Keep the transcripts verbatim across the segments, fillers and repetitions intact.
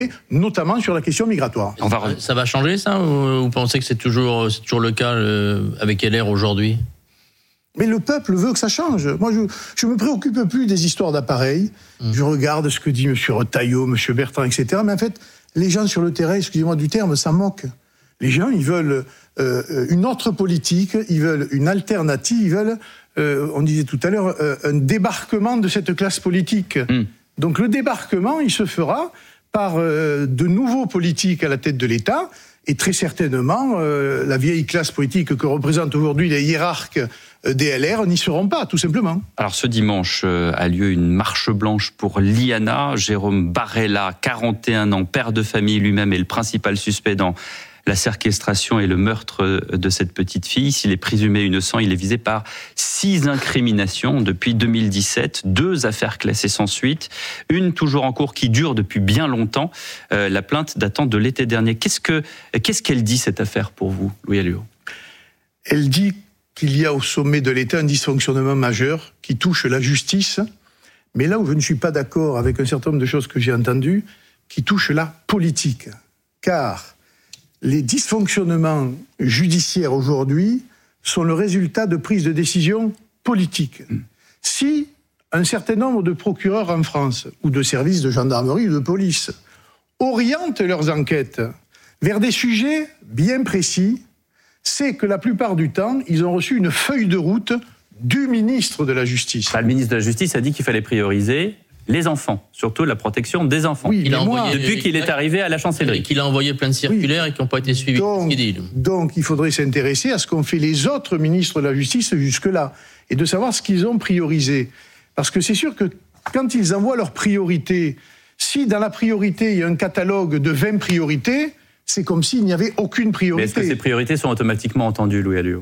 notamment sur la question migratoire. On va... Ça va changer ça, ou vous pensez que c'est toujours, c'est toujours le cas euh, avec L R aujourd'hui ? Mais le peuple veut que ça change. Moi, je ne me préoccupe plus des histoires d'appareils. Mmh. Je regarde ce que dit M. Retailleau, M. Bertrand, et cetera. Mais en fait, les gens sur le terrain, excusez-moi du terme, ça moque. Les gens, ils veulent euh, une autre politique, ils veulent une alternative, ils veulent, euh, on disait tout à l'heure, euh, un débarquement de cette classe politique. Mmh. Donc le débarquement, il se fera par euh, de nouveaux politiques à la tête de l'État. Et très certainement, euh, la vieille classe politique que représentent aujourd'hui les hiérarques des L R n'y seront pas, tout simplement. Alors ce dimanche euh, a lieu une marche blanche pour l'I A N A. Jérôme Barella, quarante et un ans, père de famille lui-même, est le principal suspect dans la séquestration et le meurtre de cette petite fille. S'il est présumé innocent, il est visé par six incriminations depuis deux mille dix-sept, deux affaires classées sans suite, une toujours en cours qui dure depuis bien longtemps, euh, la plainte datant de l'été dernier. Qu'est-ce que, qu'est-ce qu'elle dit, cette affaire, pour vous, Louis Alliot ? Elle dit qu'il y a au sommet de l'État un dysfonctionnement majeur qui touche la justice, mais là où je ne suis pas d'accord avec un certain nombre de choses que j'ai entendues, qui touche la politique. Car les dysfonctionnements judiciaires aujourd'hui sont le résultat de prises de décision politiques. Mmh. Si un certain nombre de procureurs en France, ou de services de gendarmerie ou de police, orientent leurs enquêtes vers des sujets bien précis, c'est que la plupart du temps, ils ont reçu une feuille de route du ministre de la Justice. Bah, le ministre de la Justice a dit qu'il fallait prioriser les enfants, surtout la protection des enfants. Oui, il a moi, envoyé, depuis qu'il est arrivé à la chancellerie. Et qu'il a envoyé plein de circulaires oui. et qui n'ont pas été suivis. Donc, donc il faudrait s'intéresser à ce qu'ont fait les autres ministres de la Justice jusque-là, et de savoir ce qu'ils ont priorisé. Parce que c'est sûr que quand ils envoient leurs priorités, si dans la priorité il y a un catalogue de vingt priorités, c'est comme s'il n'y avait aucune priorité. Mais est-ce que ces priorités sont automatiquement entendues, Louis Alliot ?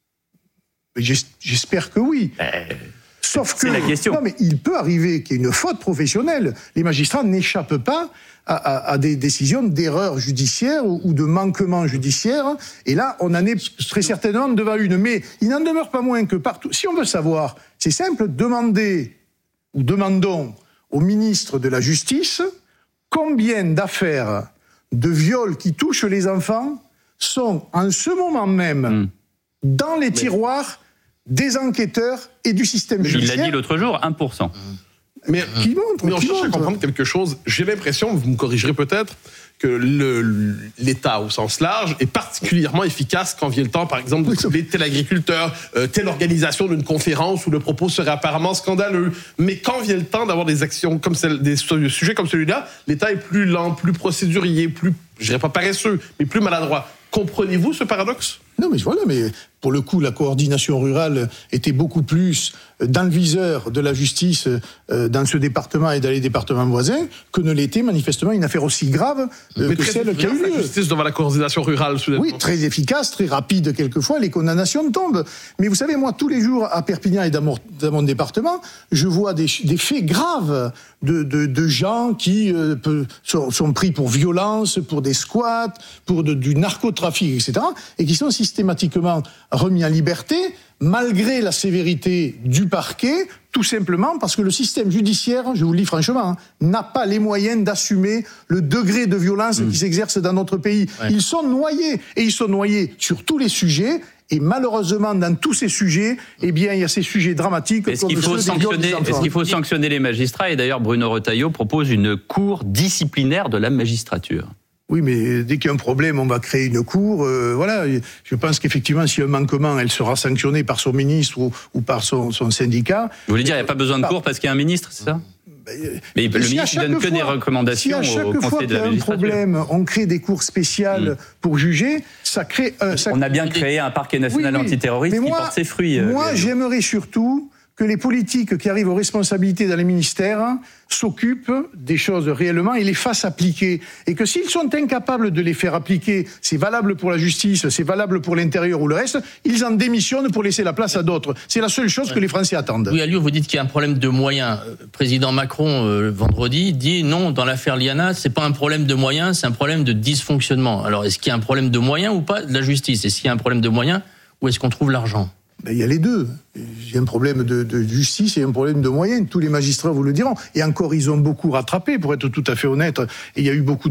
J'espère que oui. Euh... Sauf que, c'est la question. Non, mais il peut arriver qu'il y ait une faute professionnelle. Les magistrats n'échappent pas à, à, à des décisions d'erreurs judiciaires ou, ou de manquements judiciaires. Et là, on en est très certainement devant une. Mais il n'en demeure pas moins que partout. Si on veut savoir, c'est simple, demandez ou demandons au ministre de la Justice combien d'affaires de viols qui touchent les enfants sont en ce moment même mmh. dans les tiroirs des enquêteurs et du système il judiciaire. Il l'a dit l'autre jour, un pour cent. Mais, qui montre, mais on qui cherche montre. à comprendre quelque chose. J'ai l'impression, vous me corrigerez peut-être, que le, l'État au sens large est particulièrement efficace quand vient le temps, par exemple, de trouver tel agriculteur, euh, telle organisation d'une conférence où le propos serait apparemment scandaleux. Mais quand vient le temps d'avoir des actions comme celle, des sujets comme celui-là, l'État est plus lent, plus procédurier, plus, je dirais pas paresseux, mais plus maladroit. Comprenez-vous ce paradoxe ? Non, mais voilà, mais pour le coup, la coordination rurale était beaucoup plus dans le viseur de la justice euh, dans ce département et dans les départements voisins que ne l'était manifestement une affaire aussi grave euh, mais que celle qui a eu lieu. La justice devant la coordination rurale, soudainement. Oui, très efficace, très rapide quelquefois, les condamnations tombent. Mais vous savez, moi, tous les jours, à Perpignan et dans mon, dans mon département, je vois des, des faits graves de, de, de gens qui euh, peut, sont, sont pris pour violence, pour des squats, pour de, du narcotrafic, et cetera, et qui sont systématiquement remis en liberté, malgré la sévérité du parquet, tout simplement parce que le système judiciaire, je vous le dis franchement, hein, n'a pas les moyens d'assumer le degré de violence mmh. qui s'exerce dans notre pays. Ouais. Ils sont noyés, et ils sont noyés sur tous les sujets, et malheureusement, dans tous ces sujets, eh bien, il y a ces sujets dramatiques. Est-ce qu'il faut, sanctionner, est-ce qu'il faut sanctionner les magistrats ? Et d'ailleurs, Bruno Retailleau propose une cour disciplinaire de la magistrature. Oui, mais dès qu'il y a un problème, on va créer une cour. Euh, voilà, je pense qu'effectivement, s'il y a un manquement, elle sera sanctionnée par son ministre ou, ou par son, son syndicat. Vous voulez dire qu'il n'y a pas besoin de cour parce qu'il y a un ministre, c'est ça ? Mais le ministre ne donne que fois, des recommandations si au Conseil de la magistrature. Si à chaque fois qu'il y a un problème, on crée des cours spéciales mmh. pour juger, ça crée... Euh, ça... On a bien créé un parquet national oui, oui. antiterroriste moi, qui porte ses fruits. Moi, euh, j'aimerais surtout que les politiques qui arrivent aux responsabilités dans les ministères s'occupent des choses réellement et les fassent appliquer. Et que s'ils sont incapables de les faire appliquer, c'est valable pour la justice, c'est valable pour l'intérieur ou le reste, ils en démissionnent pour laisser la place à d'autres. C'est la seule chose que les Français attendent. Oui, Alliot, vous dites qu'il y a un problème de moyens. Président Macron, euh, vendredi, dit non, dans l'affaire l'I A N A, c'est pas un problème de moyens, c'est un problème de dysfonctionnement. Alors, est-ce qu'il y a un problème de moyens ou pas de la justice ? Est-ce qu'il y a un problème de moyens ou est-ce qu'on trouve l'argent ? Ben, il y a les deux. Il y a un problème de, de justice et un problème de moyens. Tous les magistrats vous le diront. Et encore, ils ont beaucoup rattrapé, pour être tout à fait honnête. Et il y a eu beaucoup